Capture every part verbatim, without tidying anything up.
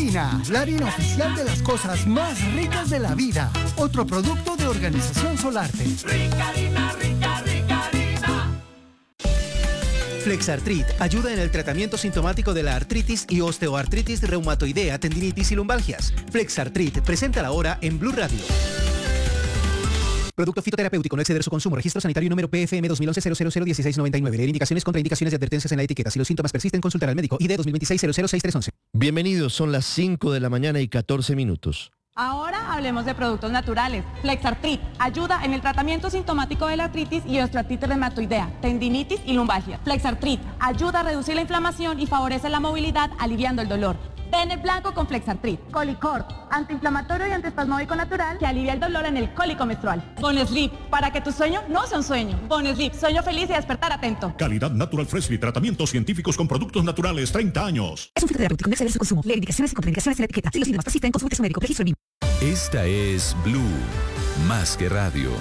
Harina, la harina oficial de las cosas más ricas de la vida. Otro producto de Organización Solarte. Rica harina, rica, rica harina. Flexartrit ayuda en el tratamiento sintomático de la artritis y osteoartritis reumatoidea, tendinitis y lumbalgias. Flexartrit, presenta la hora en Blue Radio. Producto fitoterapéutico, no exceder su consumo. Registro sanitario número P F M dos mil once cero cero cero dieciséis noventa y nueve. Leer indicaciones, contraindicaciones y advertencias en la etiqueta. Si los síntomas persisten, consultar al médico. I D dos mil veintiséis cero cero seis tres once. Bienvenidos, son las cinco de la mañana y catorce minutos. Ahora hablemos de productos naturales. Flexartrit ayuda en el tratamiento sintomático de la artritis y osteoartritis reumatoidea, tendinitis y lumbalgia. Flexartrit ayuda a reducir la inflamación y favorece la movilidad, aliviando el dolor. Tener blanco con Flexartrit. Colicor, antiinflamatorio y antiespasmódico natural que alivia el dolor en el cólico menstrual. Bonesleep, para que tu sueño no sea un sueño. Bonesleep, sueño feliz y despertar atento. Calidad Natural Freshly, tratamientos científicos con productos naturales, treinta años. Es un fitoterapéutico, no exceder su consumo. Leer indicaciones y contraindicaciones en la etiqueta. Si los síntomas persisten, consulte a su médico. Registro B I M. Esta es Blue, más que radio.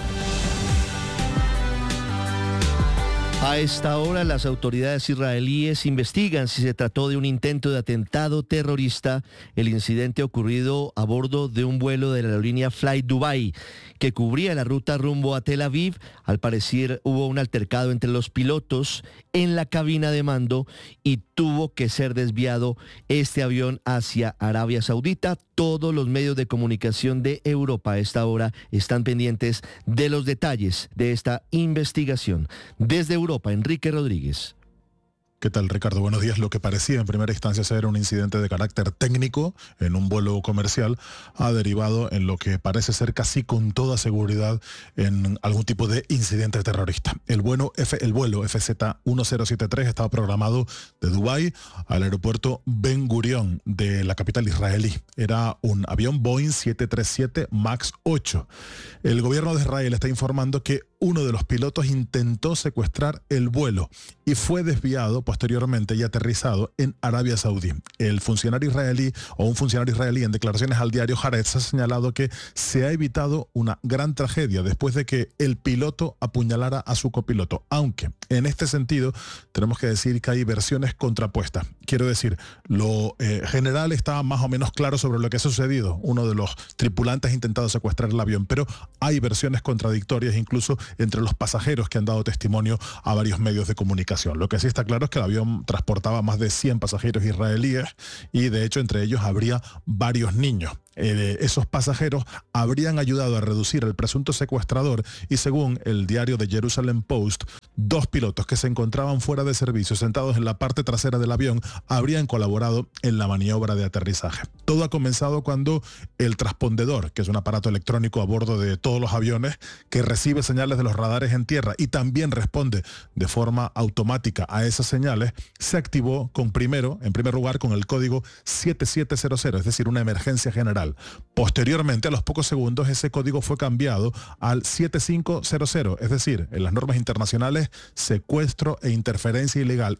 A esta hora, las autoridades israelíes investigan si se trató de un intento de atentado terrorista, el incidente ocurrido a bordo de un vuelo de la aerolínea Fly Dubai, que cubría la ruta rumbo a Tel Aviv. Al parecer hubo un altercado entre los pilotos en la cabina de mando y tuvo que ser desviado este avión hacia Arabia Saudita. Todos los medios de comunicación de Europa a esta hora están pendientes de los detalles de esta investigación. Desde Europa, Enrique Rodríguez. ¿Qué tal, Ricardo? Buenos días. Lo que parecía en primera instancia ser un incidente de carácter técnico en un vuelo comercial ha derivado en lo que parece ser casi con toda seguridad en algún tipo de incidente terrorista. El, bueno F, el vuelo F Z uno cero siete tres estaba programado de Dubái al aeropuerto Ben Gurion de la capital israelí. Era un avión Boeing siete treinta y siete MAX ocho. El gobierno de Israel está informando que uno de los pilotos intentó secuestrar el vuelo y fue desviado posteriormente y aterrizado en Arabia Saudí. El funcionario israelí o un funcionario israelí en declaraciones al diario Haaretz ha señalado que se ha evitado una gran tragedia después de que el piloto apuñalara a su copiloto, aunque en este sentido tenemos que decir que hay versiones contrapuestas. Quiero decir, lo eh, general está más o menos claro sobre lo que ha sucedido. Uno de los tripulantes ha intentado secuestrar el avión, pero hay versiones contradictorias incluso entre los pasajeros que han dado testimonio a varios medios de comunicación. Lo que sí está claro es que el avión transportaba más de cien pasajeros israelíes y de hecho entre ellos habría varios niños. Eh, esos pasajeros habrían ayudado a reducir el presunto secuestrador y según el diario de Jerusalem Post, dos pilotos que se encontraban fuera de servicio sentados en la parte trasera del avión habrían colaborado en la maniobra de aterrizaje. Todo ha comenzado cuando el transpondedor, que es un aparato electrónico a bordo de todos los aviones que recibe señales de los radares en tierra y también responde de forma automática a esas señales, se activó con primero, en primer lugar con el código siete siete cero cero, es decir, una emergencia general. Posteriormente, a los pocos segundos, ese código fue cambiado al siete cinco cero cero, es decir, en las normas internacionales, secuestro e interferencia ilegal.